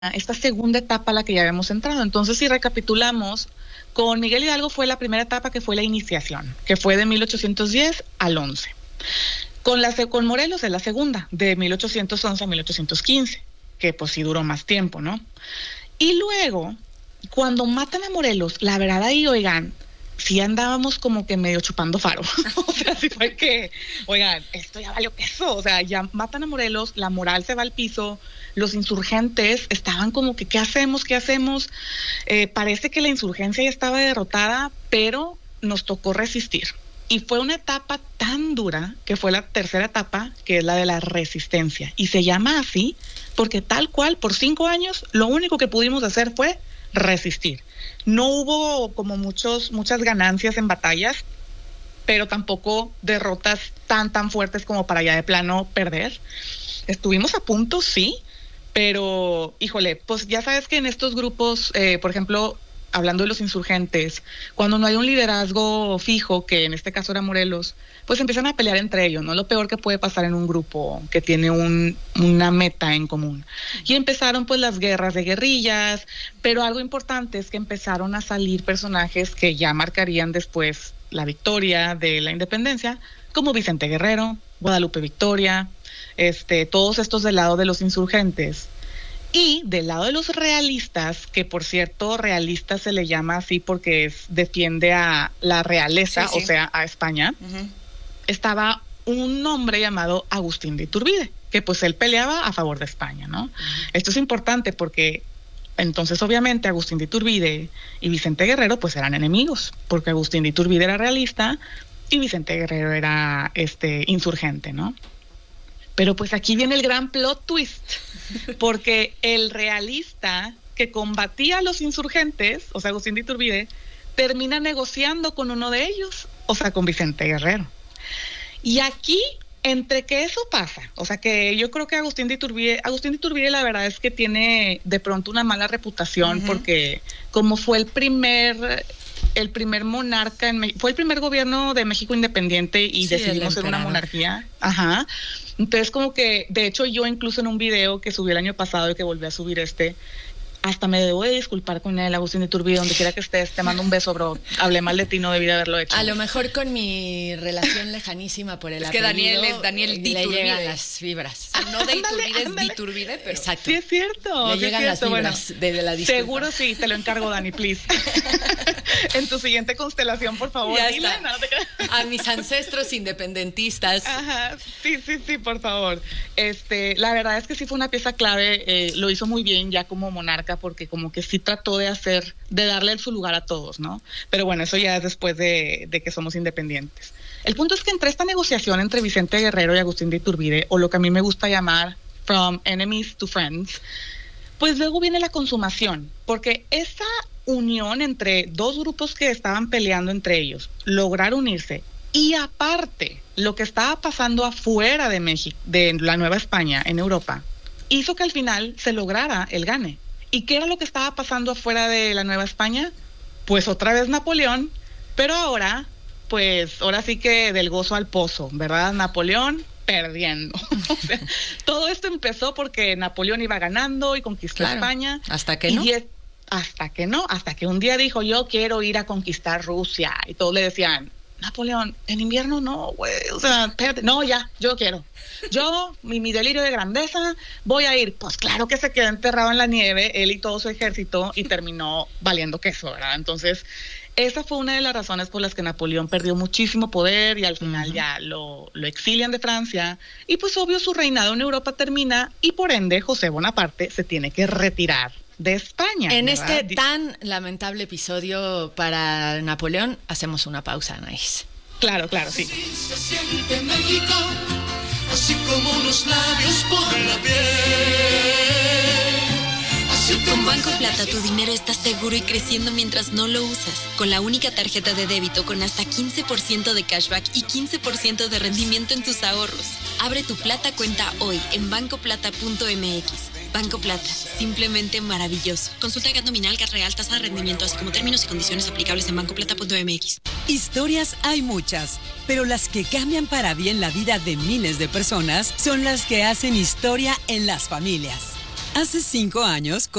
esta segunda etapa a la que ya habíamos entrado. Entonces, si recapitulamos, con Miguel Hidalgo fue la primera etapa, que fue la iniciación, que fue de 1810 al 11. Con Morelos es la segunda, de 1811 a 1815, que pues sí duró más tiempo, ¿no? Y luego, cuando matan a Morelos, la verdad ahí, oigan, sí andábamos como que medio chupando faro. O sea, sí fue que, oigan, esto ya valió queso. O sea, ya matan a Morelos, la moral se va al piso, los insurgentes estaban como que, ¿qué hacemos? ¿Qué hacemos? Parece que la insurgencia ya estaba derrotada, pero nos tocó resistir. Y fue una etapa tan dura que fue la tercera etapa, que es la de la resistencia. Y se llama así porque tal cual, por 5 años, lo único que pudimos hacer fue resistir. No hubo como muchas ganancias en batallas, pero tampoco derrotas tan fuertes como para ya de plano perder. Estuvimos a punto, sí, pero híjole, pues ya sabes que en estos grupos, por ejemplo, hablando de los insurgentes, cuando no hay un liderazgo fijo, que en este caso era Morelos, pues empiezan a pelear entre ellos, ¿no? Lo peor que puede pasar en un grupo que tiene una meta en común. Y empezaron pues las guerras de guerrillas, pero algo importante es que empezaron a salir personajes que ya marcarían después la victoria de la independencia, como Vicente Guerrero, Guadalupe Victoria, todos estos del lado de los insurgentes. Y del lado de los realistas, que por cierto, realista se le llama así porque defiende a la realeza, sí. O sea, a España, estaba un hombre llamado Agustín de Iturbide, que pues él peleaba a favor de España, ¿no? Esto es importante porque entonces obviamente Agustín de Iturbide y Vicente Guerrero pues eran enemigos, porque Agustín de Iturbide era realista y Vicente Guerrero era insurgente, ¿no? Pero pues aquí viene el gran plot twist, porque el realista que combatía a los insurgentes, o sea, Agustín de Iturbide, termina negociando con uno de ellos, o sea, con Vicente Guerrero. Y aquí, entre que eso pasa, o sea, que yo creo que Agustín de Iturbide la verdad es que tiene de pronto una mala reputación, porque como fue el primer monarca fue el primer gobierno de México independiente y decidimos ser una monarquía. Ajá. Entonces como que, de hecho yo incluso en un video que subí el año pasado y que volví a subir hasta me debo de disculpar con él, Agustín de Iturbide, donde quiera que estés, te mando un beso, bro. Hablé mal de ti, no debí de haberlo hecho. A lo mejor con mi relación lejanísima por el apellido. Es que Daniel es Daniel le llegan las vibras. O sea, no de Iturbide, es de Iturbide, pero... Exacto. Sí, es cierto. Le llegan las vibras de la disculpa. Seguro sí, te lo encargo, Dani, please. En tu siguiente constelación, por favor, ya dile. Está. No, a mis ancestros independentistas. Ajá, sí, por favor. La verdad es que sí fue una pieza clave, lo hizo muy bien ya como monarca, porque como que sí trató de darle su lugar a todos, ¿no? Pero bueno, eso ya es después de que somos independientes. El punto es que entre esta negociación entre Vicente Guerrero y Agustín de Iturbide, o lo que a mí me gusta llamar from enemies to friends, pues luego viene la consumación, porque esa unión entre dos grupos que estaban peleando entre ellos, lograr unirse, y aparte, lo que estaba pasando afuera de México, de la Nueva España, en Europa, hizo que al final se lograra el gane. ¿Y qué era lo que estaba pasando afuera de la Nueva España? Pues otra vez Napoleón, pero ahora sí que del gozo al pozo, ¿verdad? Napoleón perdiendo. O sea, todo esto empezó porque Napoleón iba ganando y conquistó España. Hasta que no. Hasta que un día dijo, yo quiero ir a conquistar Rusia. Y todos le decían, Napoleón, en invierno no, güey, o sea, espérate, no, ya, yo quiero. Yo, mi delirio de grandeza, voy a ir. Pues claro que se quedó enterrado en la nieve, él y todo su ejército, y terminó valiendo queso, ¿verdad? Entonces, esa fue una de las razones por las que Napoleón perdió muchísimo poder y al final ya lo exilian de Francia. Y pues obvio su reinado en Europa termina y por ende José Bonaparte se tiene que retirar de España. En ¿verdad? este tan lamentable episodio para Napoleón, hacemos una pausa, Anaís. Claro, sí. Se siente México, así como unos labios por la piel. Con Banco Plata tu dinero está seguro y creciendo mientras no lo usas. Con la única tarjeta de débito con hasta 15% de cashback y 15% de rendimiento en tus ahorros. Abre tu Plata cuenta hoy en bancoplata.mx. Banco Plata, simplemente maravilloso. Consulta GAT nominal, GAT real, tasa de rendimiento, así como términos y condiciones aplicables en bancoplata.mx. Historias hay muchas, pero las que cambian para bien la vida de miles de personas son las que hacen historia en las familias. Hace 5 años